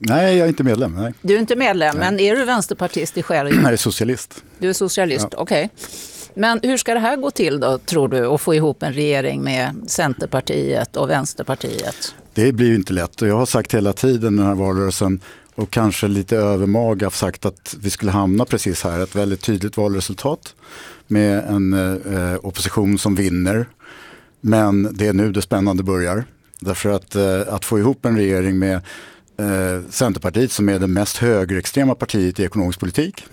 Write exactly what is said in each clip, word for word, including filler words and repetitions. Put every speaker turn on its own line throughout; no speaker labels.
Nej, jag är inte medlem. Nej.
Du är inte medlem, nej. Men är du vänsterpartist i själ?
Nej, socialist.
Du är socialist, ja. Okej. Okay. Men hur ska det här gå till då, tror du, att få ihop en regering med Centerpartiet och Vänsterpartiet?
Det blir ju inte lätt, och jag har sagt hela tiden den här valrörelsen, och kanske lite övermaga sagt att vi skulle hamna precis här, ett väldigt tydligt valresultat med en eh, opposition som vinner. Men det är nu det spännande börjar. Därför att, eh, att få ihop en regering med eh, Centerpartiet, som är det mest högerextrema partiet i ekonomisk politik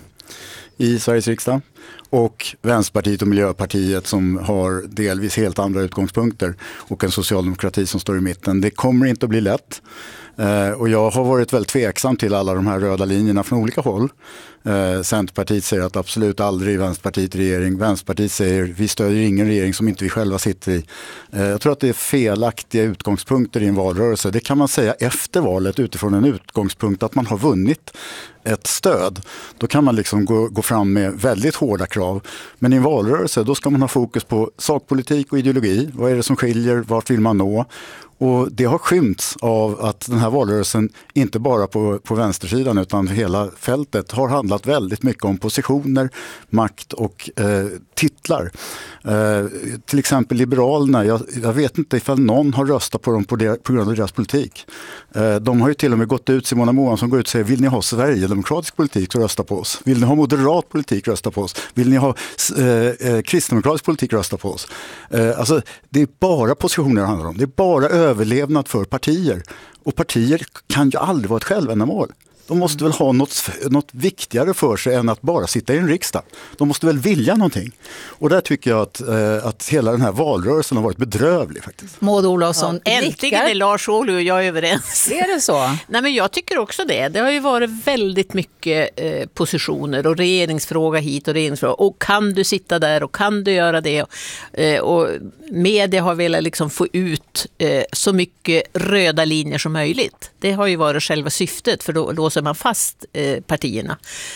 i Sveriges riksdag, och Vänsterpartiet och Miljöpartiet som har delvis helt andra utgångspunkter, och en socialdemokrati som står i mitten. Det kommer inte att bli lätt. Eh, och jag har varit väldigt tveksam till alla de här röda linjerna från olika håll. Eh, Centerpartiet säger att absolut aldrig Vänsterpartiet regering. Vänsterpartiet säger vi stödjer ingen regering som inte vi själva sitter i. Eh, jag tror att det är felaktiga utgångspunkter i en valrörelse. Det kan man säga efter valet utifrån en utgångspunkt att man har vunnit ett stöd. Då kan man liksom gå, gå fram med väldigt hårda krav. Men i en valrörelse då ska man ha fokus på sakpolitik och ideologi. Vad är det som skiljer? Vart vill man nå? Och det har skymts av att den här valrörelsen inte bara på, på vänstersidan utan hela fältet har handlat väldigt mycket om positioner, makt och eh, titlar. Eh, till exempel Liberalerna, jag, jag vet inte ifall någon har röstat på dem på, der, på grund av deras politik. Eh, de har ju till och med gått ut, Simona Moansson går ut och säger vill ni ha Sverigedemokratisk politik så rösta på oss. Vill ni ha moderat politik rösta på oss. Vill ni ha eh, eh, kristdemokratisk politik rösta på oss. Eh, alltså det är bara positioner det handlar om. Det är bara överlevnad för partier. Och partier kan ju aldrig vara ett självändamål. De måste väl ha något, något viktigare för sig än att bara sitta i en riksdag. De måste väl vilja någonting. Och där tycker jag att, eh, att hela den här valrörelsen har varit bedrövlig faktiskt.
Maud Olofsson,
ja, äntligen är Lars Ohly och jag överens.
Är det så?
Nej, men jag tycker också det. Det har ju varit väldigt mycket eh, positioner och regeringsfråga hit och regeringsfråga. Och kan du sitta där och kan du göra det? Eh, och media har velat liksom få ut eh, så mycket röda linjer som möjligt. Det har ju varit själva syftet, för då låser man fast eh, partierna.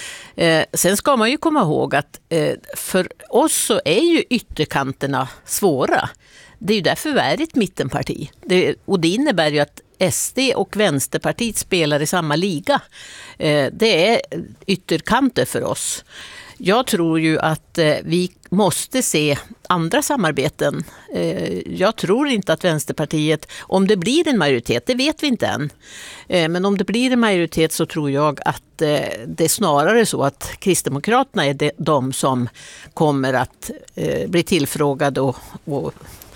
Eh, sen ska man ju komma ihåg att eh, för oss så är ju ytterkanterna svåra. Det är ju därför vi är ett mittenparti. Det, och det innebär ju att S D och Vänsterpartiet spelar i samma liga. Eh, det är ytterkanter för oss. Jag tror ju att eh, vi måste se andra samarbeten. Eh, jag tror inte att Vänsterpartiet, om det blir en majoritet, det vet vi inte än. Eh, men om det blir en majoritet så tror jag att eh, det är snarare så att Kristdemokraterna är de, de som kommer att eh, bli tillfrågade och, och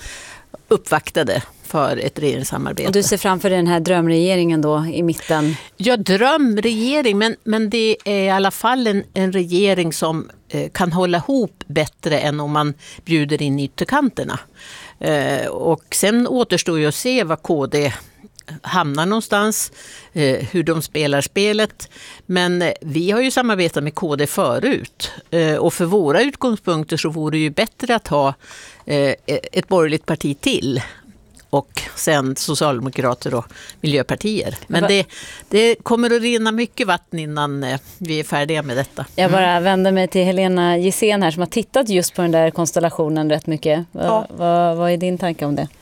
uppvaktade för ett regeringssamarbete.
Och du ser framför den här drömregeringen då i mitten?
Ja, drömregering, men, men det är i alla fall en, en regering som eh, kan hålla ihop bättre än om man bjuder in ytterkanterna. Eh, och sen återstår ju att se vad K D hamnar någonstans, eh, hur de spelar spelet. Men eh, vi har ju samarbetat med K D förut. Eh, och för våra utgångspunkter så vore det ju bättre att ha eh, ett borgerligt parti till. Och sen Socialdemokrater och Miljöpartier. Men det, det kommer att rinna mycket vatten innan eh, vi är färdiga med detta.
Jag bara vänder mig till Helena Gissén här som har tittat just på den där konstellationen rätt mycket. Va,
Ja.
vad, vad är din tanke om det?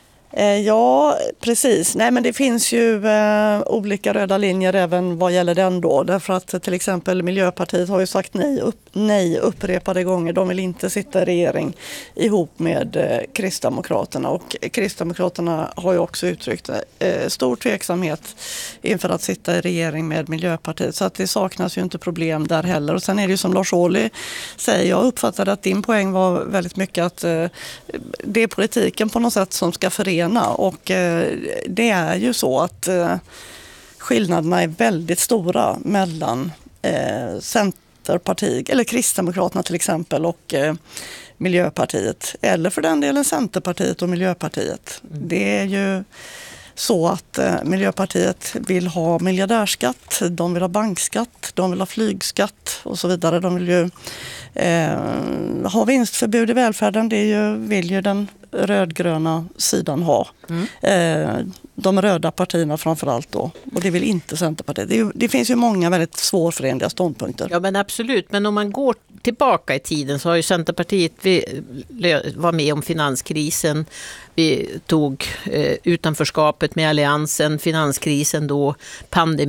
Ja, precis. Nej, men det finns ju eh, olika röda linjer även vad gäller den då. Därför att till exempel Miljöpartiet har ju sagt nej, upp, nej upprepade gånger. De vill inte sitta i regering ihop med eh, Kristdemokraterna. Och Kristdemokraterna har ju också uttryckt eh, stor tveksamhet inför att sitta i regering med Miljöpartiet. Så att det saknas ju inte problem där heller. Och sen är det ju som Lars Ohly säger, jag uppfattade att din poäng var väldigt mycket att eh, det är politiken på något sätt som ska förena. Och eh, det är ju så att eh, skillnaderna är väldigt stora mellan eh, Centerpartiet eller Kristdemokraterna till exempel och eh, Miljöpartiet. Eller för den delen Centerpartiet och Miljöpartiet. Mm. Det är ju så att eh, Miljöpartiet vill ha miljardärskatt, de vill ha bankskatt, de vill ha flygskatt och så vidare. De vill ju eh, ha vinstförbud i välfärden, det är ju, vill ju den rödgröna sidan ha. Mm. Eh, de röda partierna framförallt då. Och det vill inte Centerpartiet. Det, är ju, det finns ju många väldigt svårförenliga ståndpunkter.
Ja, men absolut. Men om man går tillbaka i tiden så har ju Centerpartiet vi, var med om finanskrisen. Vi tog eh, utanförskapet med alliansen, finanskrisen då, pandemin.